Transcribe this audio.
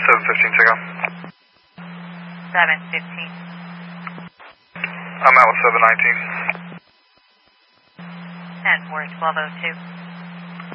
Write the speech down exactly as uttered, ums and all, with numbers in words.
seven fifteen, take off. seven fifteen. I'm out with seven nineteen. ten four, twelve oh two.